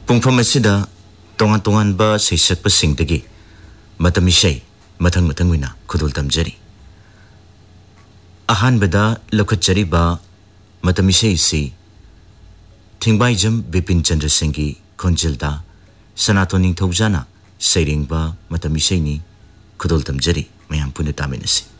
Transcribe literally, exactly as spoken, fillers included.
पुंफम असिदा तोंगान तोंगान बा सैसक सिंगदगी मतमिशै मथंग मथंग विना खुदुल तमजरी अहान बदा लखचरी बा मतमिशै सी थिंगबाइजम बिपिन चंद्र सिंह की खोंजिलदा सनातन निंथौजाना सैरेंबा मतमिशैनी खुदुल तमजरी मयाम पुन तामिनसी